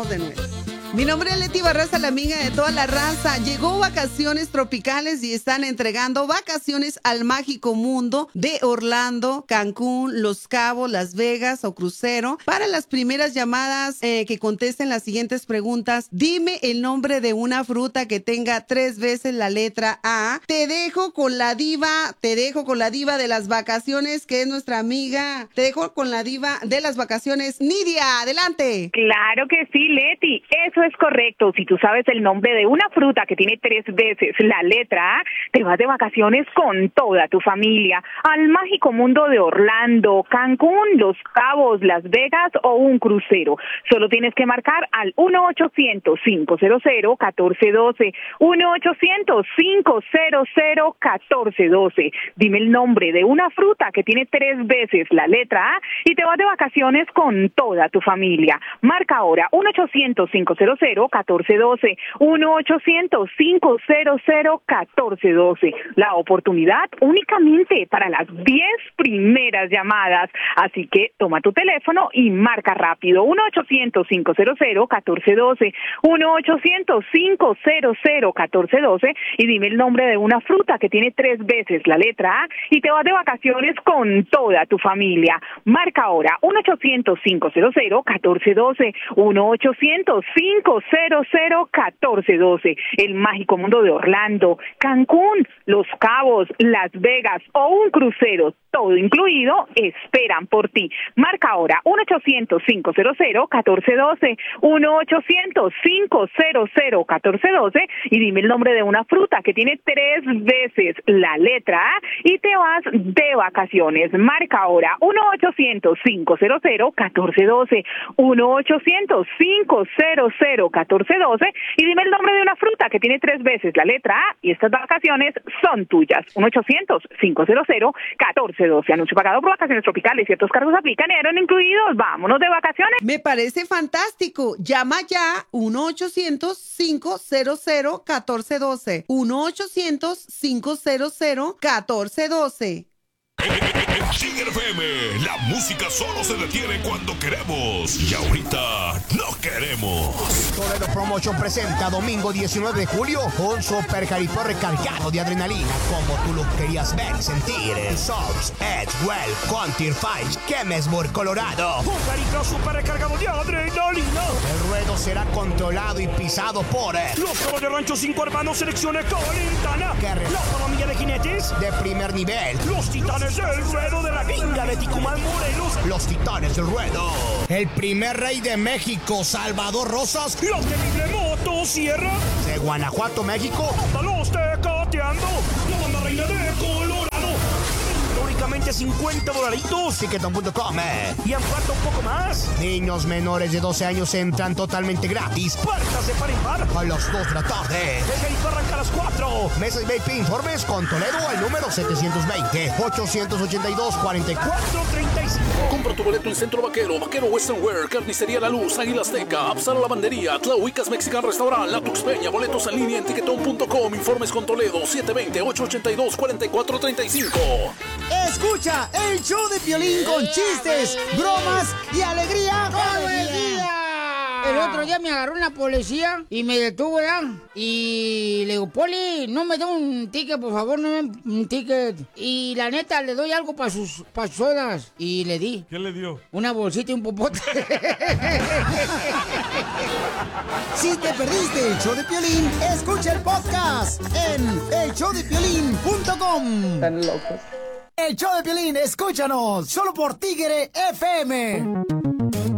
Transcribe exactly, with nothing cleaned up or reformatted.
rellenos de nuez. Mi nombre es Leti Barraza, la amiga de toda la raza. Llegó Vacaciones Tropicales y están entregando vacaciones al mágico mundo de Orlando, Cancún, Los Cabos, Las Vegas o crucero. Para las primeras llamadas eh, que contesten las siguientes preguntas, dime el nombre de una fruta que tenga tres veces la letra A. Te dejo con la diva, te dejo con la diva de las vacaciones, que es nuestra amiga. Te dejo con la diva de las vacaciones, Nidia. Adelante. Claro que sí, Leti. Eso es correcto. Si tú sabes el nombre de una fruta que tiene tres veces la letra A, te vas de vacaciones con toda tu familia al mágico mundo de Orlando, Cancún, Los Cabos, Las Vegas o un crucero. Solo tienes que marcar al uno ochocientos, cinco cero cero, uno cuatro uno dos, uno ochocientos, cinco cero cero, uno cuatro uno dos. Dime el nombre de una fruta que tiene tres veces la letra A y te vas de vacaciones con toda tu familia. Marca ahora uno ochocientos, cinco cero cero, uno cuatro uno dos, uno ochocientos, cinco cero cero, uno cuatro uno dos. La oportunidad únicamente para las diez primeras llamadas. Así que toma tu teléfono y marca rápido. uno ochocientos, cinco cero cero, uno cuatro uno dos, uno ochocientos, cinco cero cero, uno cuatro uno dos y dime el nombre de una fruta que tiene tres veces la letra A y te vas de vacaciones con toda tu familia. Marca ahora uno ochocientos, cinco cero cero, uno cuatro uno dos, uno ochocientos, cinco cero cero, uno cuatro uno dos. El mágico mundo de Orlando, Cancún, Los Cabos, Las Vegas o un crucero, todo incluido, esperan por ti. Marca ahora uno ochocientos, cinco cero cero, uno cuatro uno dos, uno ochocientos, cinco cero cero, uno cuatro uno dos y dime el nombre de una fruta que tiene tres veces la letra A y te vas de vacaciones. Marca ahora uno ochocientos, cinco cero cero, uno cuatro uno dos, uno ochocientos, cinco cero cero, uno cuatro uno dos y dime el nombre de una fruta que tiene tres veces la letra A y estas vacaciones son tuyas. uno ochocientos, cinco cero cero, uno cuatro uno dos. Anuncio pagado por Vacaciones Tropicales. Ciertos cargos aplican y eran incluidos. Vámonos de vacaciones. Me parece fantástico. Llama ya uno ochocientos, cinco cero cero, uno cuatro uno dos. uno ochocientos, cinco cero cero, uno cuatro uno dos. En Tiger F M, la música solo se detiene cuando queremos. Y ahorita no queremos. Toledo Promotion presenta domingo diecinueve de julio un super caripó recargado de adrenalina, como tú lo querías ver y sentir. Sobs, Edgewell, Contir Five, Kemesburg, Colorado. Un caripó super recargado de adrenalina. El ruedo será controlado y pisado por los Cabos de Rancho Cinco Hermanos Selecciones Calentana. La familia de jinetes de primer nivel. Los Titanes del Ruedo de la Gringa de Ticumán, Morelos. Los Titanes del Ruedo. El primer rey de México, Salvador Rosas. Los de Libre Motosierra. De Guanajuato, México. Hasta los Tecateando. La banda reina de Colorado. Únicamente cincuenta dolaritos. Tiquetón punto com. Y en falta un poco más. Niños menores de doce años entran totalmente gratis. Puertas de par en par. A las dos de la tarde. El caripó arranca a las cuatro. Mesa y Vape Informes con Toledo al número setecientos veinte, ochocientos ochenta y dos, cuarenta y cuatro, treinta y cinco. Compra tu boleto en Centro Vaquero, Vaquero Western Wear, Carnicería La Luz, Águila Azteca, Absala Lavandería, Tlahuicas Mexican Restaurant, La Tuxpeña, boletos en línea en tiquetón punto com. Informes con Toledo, siete dos cero, ocho ocho dos, cuatro cuatro tres cinco. Escucha el show de Piolín con chistes, bromas y alegría todo el día. El otro día me agarró una policía y me detuvo, ¿verdad? Y le digo, Poli, no me da un ticket, por favor, no me da un ticket. Y la neta, le doy algo para sus, pa sus sodas. Y le di. ¿Qué le dio? Una bolsita y un popote. Si te perdiste el show de Piolín, escucha el podcast en el show de piolín punto com. Están locos. El show de Piolín, escúchanos, solo por Tigre F M.